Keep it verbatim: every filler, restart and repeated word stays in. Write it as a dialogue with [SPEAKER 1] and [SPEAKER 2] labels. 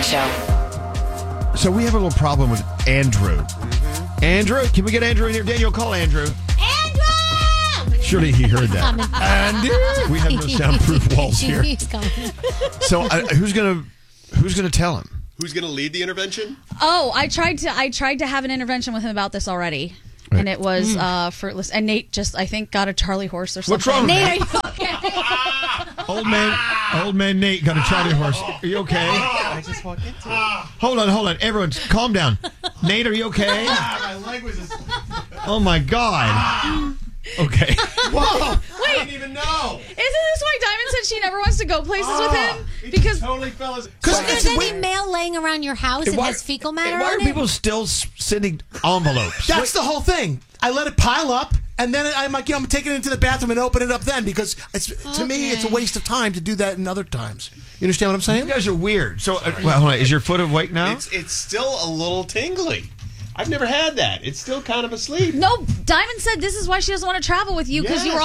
[SPEAKER 1] Show.
[SPEAKER 2] So we have a little problem with Andrew. Mm-hmm. Andrew, can we get Andrew in here? Daniel, call Andrew.
[SPEAKER 3] Andrew!
[SPEAKER 2] Surely he heard that. Andy! We have no soundproof walls here.
[SPEAKER 3] He's coming.
[SPEAKER 2] So uh, who's gonna who's gonna tell him?
[SPEAKER 4] Who's going to lead the intervention?
[SPEAKER 5] Oh, I tried to I tried to have an intervention with him about this already.
[SPEAKER 2] Right.
[SPEAKER 5] And it was mm. uh, fruitless. And Nate just, I think, got a Charlie horse or something.
[SPEAKER 2] What's wrong,
[SPEAKER 5] Nate?
[SPEAKER 2] Nate?
[SPEAKER 5] Are you okay?
[SPEAKER 2] Old man, old man Nate got a Charlie horse. Are you okay?
[SPEAKER 4] I just walked into it.
[SPEAKER 2] Hold on, hold on. Everyone, calm down. Nate, are you okay?
[SPEAKER 4] My leg was just...
[SPEAKER 2] Oh, my God. Okay.
[SPEAKER 4] Whoa!
[SPEAKER 5] Wait.
[SPEAKER 4] I didn't even know.
[SPEAKER 5] Isn't this why Diamond said she never wants to go places
[SPEAKER 4] Oh,
[SPEAKER 5] with him?
[SPEAKER 4] it
[SPEAKER 5] Because
[SPEAKER 4] totally fell as...
[SPEAKER 3] Because if there's any mail laying around your house that
[SPEAKER 2] Why-
[SPEAKER 3] has fecal matter
[SPEAKER 2] Why
[SPEAKER 3] on
[SPEAKER 2] are
[SPEAKER 3] it.
[SPEAKER 2] people still s- sending envelopes?
[SPEAKER 6] That's the whole thing. I let it pile up, and then I'm like, you know, I'm taking it into the bathroom and open it up then because it's, to me it's a waste of time to do that in other times. You understand what I'm saying?
[SPEAKER 2] You guys are weird. So, uh, well, hold on. Is your foot awake now?
[SPEAKER 4] It's, it's still a little tingly. I've never had that. It's still kind of asleep.
[SPEAKER 5] no, Diamond said this is why she doesn't want to travel with you because you
[SPEAKER 4] Yes.
[SPEAKER 5] were